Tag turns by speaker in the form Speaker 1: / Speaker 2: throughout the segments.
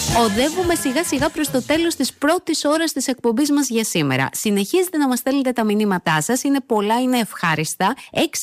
Speaker 1: Οδεύουμε σιγά σιγά προς το τέλος της πρώτης ώρας της εκπομπής μας για σήμερα. Συνεχίζετε να μας στέλνετε τα μηνύματά σας. Είναι πολλά, είναι ευχάριστα.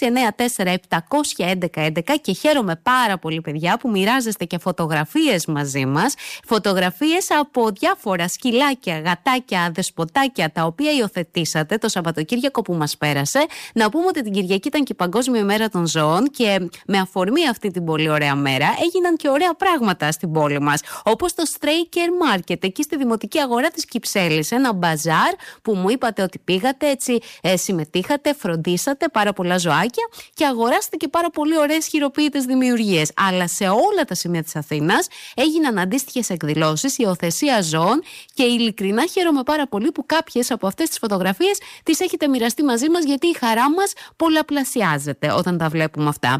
Speaker 1: 694-711-11 και χαίρομαι πάρα πολύ, παιδιά, που μοιράζεστε και φωτογραφίες μαζί μας. Φωτογραφίες από διάφορα σκυλάκια, γατάκια, δεσποτάκια, τα οποία υιοθετήσατε το Σαββατοκύριακο που μας πέρασε. Να πούμε ότι την Κυριακή ήταν και η Παγκόσμια ημέρα των ζώων και με αφορμή αυτή την πολύ ωραία μέρα έγιναν και ωραία πράγματα στην πόλη μας. Όπως το Stray Care Market, εκεί στη Δημοτική Αγορά της Κυψέλης. Ένα μπαζάρ που μου είπατε ότι πήγατε, έτσι συμμετείχατε, φροντίσατε πάρα πολλά ζωάκια και αγοράσατε και πάρα πολύ ωραίες χειροποίητες δημιουργίες. Αλλά σε όλα τα σημεία της Αθήνας έγιναν αντίστοιχες εκδηλώσεις, υιοθεσία ζώων και ειλικρινά χαίρομαι πάρα πολύ που κάποιες από αυτές τις φωτογραφίες τις έχετε μοιραστεί μαζί μας, γιατί η χαρά μας πολλαπλασιάζεται όταν τα βλέπουμε αυτά.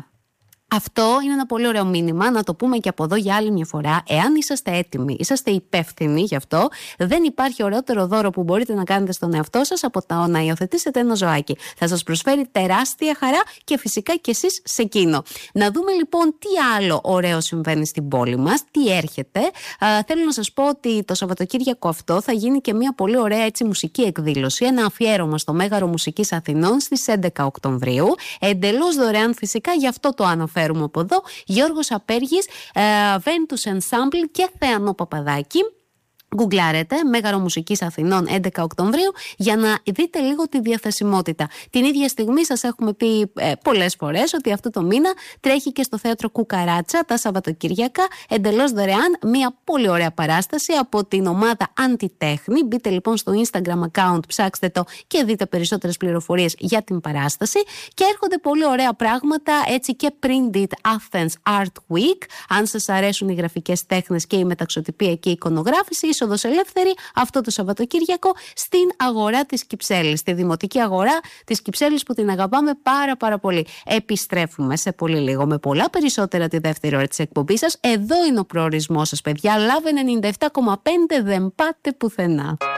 Speaker 1: Αυτό είναι ένα πολύ ωραίο μήνυμα, να το πούμε και από εδώ για άλλη μια φορά. Εάν είσαστε έτοιμοι, είσαστε υπεύθυνοι γι' αυτό, δεν υπάρχει ωραιότερο δώρο που μπορείτε να κάνετε στον εαυτό σας από το να υιοθετήσετε ένα ζωάκι. Θα σας προσφέρει τεράστια χαρά και φυσικά και εσείς σε εκείνο. Να δούμε λοιπόν τι άλλο ωραίο συμβαίνει στην πόλη μας, τι έρχεται. Θέλω να σας πω ότι το Σαββατοκύριακο αυτό θα γίνει και μια πολύ ωραία έτσι μουσική εκδήλωση, ένα αφιέρωμα στο Μέγαρο Μουσικής Αθηνών στις 11 Οκτωβρίου. Εντελώς δωρεάν φυσικά, γι' αυτό το αναφέρουμε από εδώ. Γιώργος Απέργης, Ventus Ensemble και Θεανό Παπαδάκη. Γκουγκλάρετε Μέγαρο Μουσικής Αθηνών 11 Οκτωβρίου για να δείτε λίγο τη διαθεσιμότητα. Την ίδια στιγμή σας έχουμε πει πολλές φορές ότι αυτό το μήνα τρέχει και στο θέατρο Κουκαράτσα τα Σαββατοκύριακα εντελώς δωρεάν μια πολύ ωραία παράσταση από την ομάδα Αντιτέχνη. Μπείτε λοιπόν στο Instagram account, ψάξτε το και δείτε περισσότερες πληροφορίες για την παράσταση. Και έρχονται πολύ ωραία πράγματα, έτσι και Print It Athens Art Week. Αν σας αρέσουν οι γραφικές τέχνες και η μεταξωτιπία και η εικονογράφηση, είσοδος ελεύθερη αυτό το Σαββατοκύριακο στην αγορά της Κυψέλης, στη Δημοτική Αγορά της Κυψέλης που την αγαπάμε πάρα πολύ. Επιστρέφουμε σε πολύ λίγο με πολλά περισσότερα τη δεύτερη ώρα της εκπομπής σας. Εδώ είναι ο προορισμός σας, παιδιά. Love 97,5, δεν πάτε πουθενά.